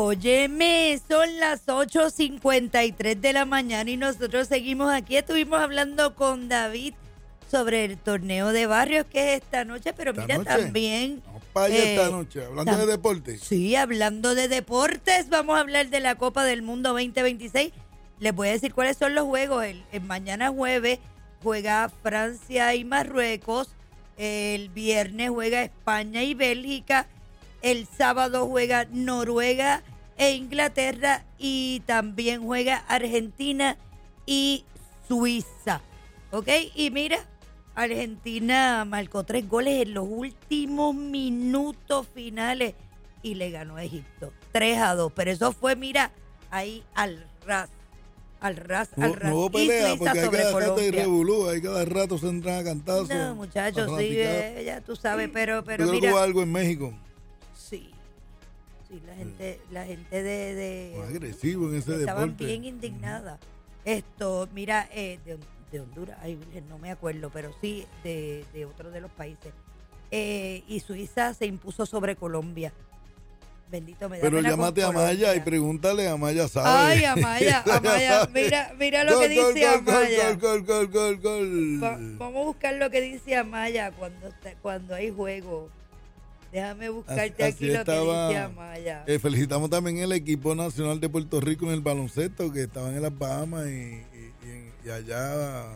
Óyeme, son las 8:53 de la mañana y nosotros seguimos aquí. Estuvimos hablando con David sobre el torneo de barrios que es esta noche, pero ¿Esta mira noche? también... Vamos para allá esta noche, hablando de deporte. Sí, hablando de deportes, vamos a hablar de la Copa del Mundo 2026. Les voy a decir cuáles son los juegos. El mañana jueves juega Francia y Marruecos. El viernes juega España y Bélgica. El sábado juega Noruega e Inglaterra. Y también juega Argentina y Suiza. ¿Ok? Y mira, Argentina marcó 3 goles en los últimos minutos finales y le ganó a Egipto 3-2. Pero eso fue, mira, ahí al ras. No hubo pelea y Suiza porque hay sobre cada rato hay Colombia. revolú, hay cada rato se entran a cantazos. No, muchachos, sí, ya tú sabes, pero Yo creo que mira. hubo algo en México. Sí, la gente de Muy agresivo en ese estaban deporte. bien indignadas. Mira, de Honduras, ay, Virgen, no me acuerdo, pero sí de otro de los países. Y Suiza se impuso sobre Colombia. Bendito, me da Pero pena con llámate a Maya Colombia. y pregúntale, Amaya sabe. Ay, Amaya, mira lo que dice Amaya. Gol. Vamos a buscar lo que dice Amaya cuando hay juego. Déjame buscarte aquí lo que dice Amaya. Felicitamos también el equipo nacional de Puerto Rico en el baloncesto, que estaban en las Bahamas y allá.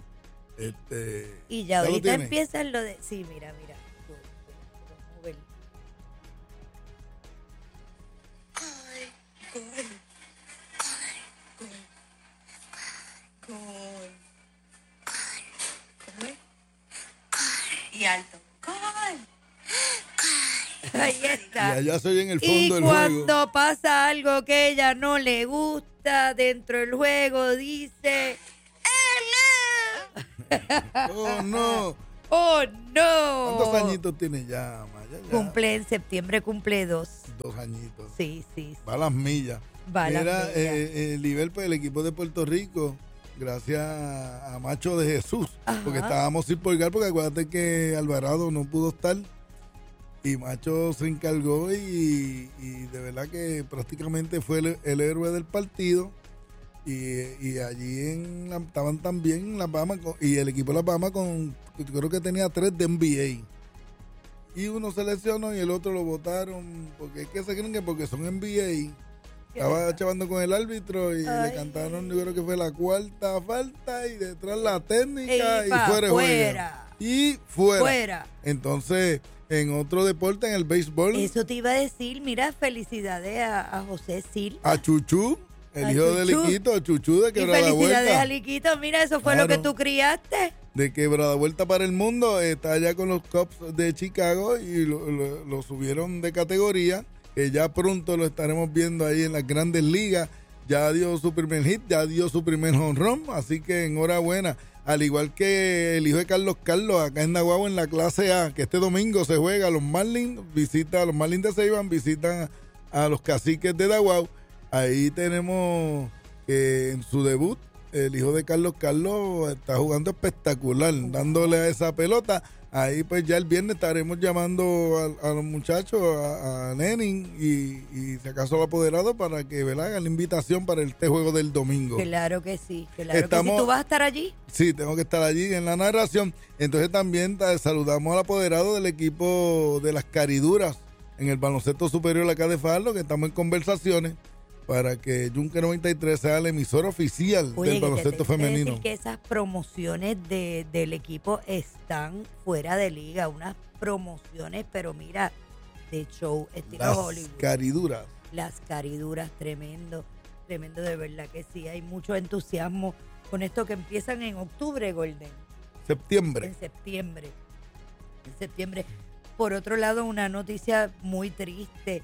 Y ya lo ahorita tiene. empiezan lo de... Sí, mira. Vamos a ver. Y alto. ¡Gol! Ahí Y está. allá se oye en el Y fondo del cuando juego. pasa algo que a ella no le gusta dentro del juego, dice... ¡Oh, no! ¡Oh, no! ¿Cuántos añitos tiene ya, Maya? Ya, Cumple en septiembre, cumple 2. 2 añitos. Sí. Va a las millas. Va a las Mira, millas. el nivel, pues, el equipo de Puerto Rico, gracias a Macho de Jesús, Ajá. porque estábamos sin polgar, porque acuérdate que Alvarado no pudo estar y Macho se encargó y de verdad que prácticamente fue el héroe del partido. Y allí estaban también en Las Bahamas y el equipo de Las Bahamas creo que tenía 3 de NBA. Y uno se lesionó y el otro lo votaron porque es que se creen que porque son NBA. Estaba chavando con el árbitro y le cantaron, yo creo que fue la 4ª falta y detrás la técnica y fuera. Y fuera. Entonces, en otro deporte, en el béisbol, Eso te iba a decir, mira, felicidades a José Sil. a Chuchú, el A hijo de Chuchú. Liquito, a Chuchú de Y Quebrada felicidades Vuelta. a Liquito, mira, eso fue Claro. lo que tú criaste. De Quebrada Vuelta para el Mundo, está allá con los Cubs de Chicago y lo subieron de categoría, que ya pronto lo estaremos viendo ahí en las grandes ligas. Ya dio su primer hit, ya dio su primer home run, así que enhorabuena. Al igual que el hijo de Carlos acá en Naguabo en la clase A, que este domingo se juega, los Marlins de Ceibán visitan a los Caciques de Naguabo. Ahí tenemos en su debut, el hijo de Carlos está jugando espectacular, dándole a esa pelota. Ahí pues ya el viernes estaremos llamando a los muchachos, a Lenin y si acaso al apoderado para que hagan la invitación para este juego del domingo. Claro que sí, claro que sí. Estamos- ¿Tú vas a estar allí? Sí, tengo que estar allí en la narración. Entonces también saludamos al apoderado del equipo de las Cariduras en el baloncesto superior acá de Fajardo, que estamos en conversaciones para que Yunque 93 sea el emisor oficial Oye, del que te baloncesto tengo que decir femenino. que esas promociones del equipo están fuera de liga, unas promociones, pero mira, de show, estilo Las Hollywood. Cariduras. Las Cariduras, tremendo de verdad que sí, hay mucho entusiasmo con esto que empiezan en octubre, Golden, Septiembre. en septiembre. Por otro lado, una noticia muy triste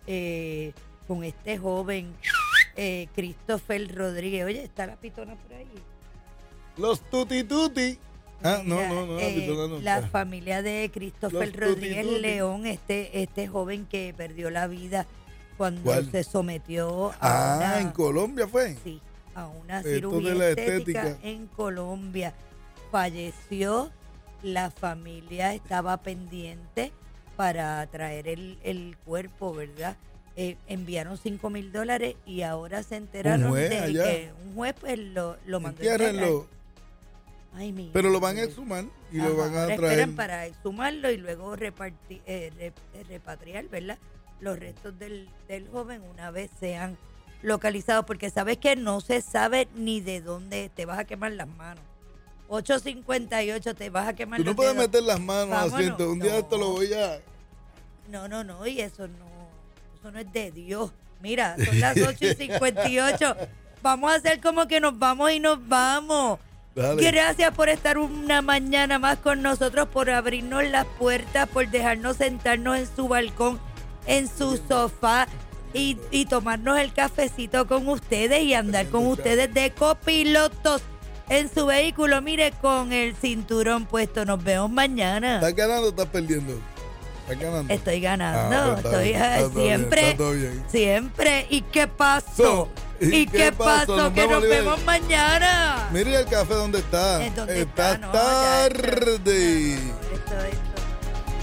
con este joven Christopher Rodríguez. Oye, está la pitona por ahí. Los Tuti Tuti. Ah, Mira, no, la pitona no la está. familia de Christopher Los Rodríguez tuti-tuti. León, este joven que perdió la vida cuando ¿Cuál? se sometió a En Colombia fue. sí, a una Esto cirugía de la estética estética. en Colombia. Falleció, la familia estaba pendiente para traer el cuerpo, ¿verdad? enviaron $5,000 y ahora se enteraron ¿Un juez de allá? que un juez pues lo mandó a Entiérrenlo. Ay, mi Pero lo van a madre. exhumar y Ajá, lo van a ahora traer. esperan para exhumarlo y luego repatriar, ¿verdad? Los restos del joven una vez sean localizados, porque sabes que no se sabe ni de dónde te vas a quemar las manos. 8:58 te vas a quemar Tú no los puedes dedos. meter las manos al Vámonos. asiento. Un día No. esto lo voy a... No, y eso no es de Dios. Mira, son las 8:58. Vamos a hacer como que nos vamos y nos vamos. Dale. Gracias por estar una mañana más con nosotros, por abrirnos las puertas, por dejarnos sentarnos en su balcón, en su sofá y tomarnos el cafecito con ustedes y andar con ustedes de copilotos en su vehículo. Mire, con el cinturón puesto. Nos vemos mañana. ¿Estás ganando o estás perdiendo? ¿Estás ganando? Estoy ganando, pues está bien, está todo siempre, bien, está todo bien. siempre. ¿Y qué pasó? ¿Y qué pasó? Nos Que nos vemos, Oliver. vemos mañana. Mire el café, ¿dónde está? ¿En dónde Está está? No, ya, tarde. esto es